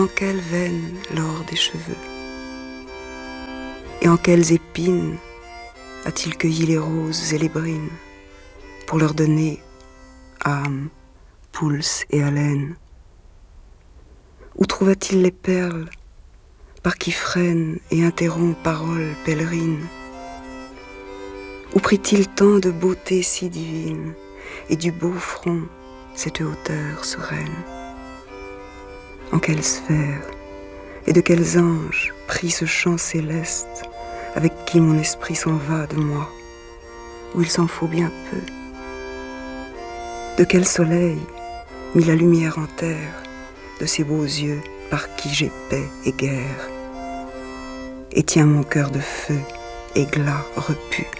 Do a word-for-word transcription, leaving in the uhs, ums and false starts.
dans quelle veine l'or des cheveux? Et en quelles épines a-t-il cueilli les roses et les brines pour leur donner âme, pulse et haleine? Où trouva-t-il les perles par qui freinent et interrompt paroles pèlerines? Où prit-il tant de beauté si divine et du beau front cette hauteur sereine? En quelle sphère et de quels anges prit ce chant céleste avec qui mon esprit s'en va de moi, où il s'en faut bien peu? De quel soleil mit la lumière en terre de ces beaux yeux par qui j'ai paix et guerre? Et tient mon cœur de feu, éclat repu.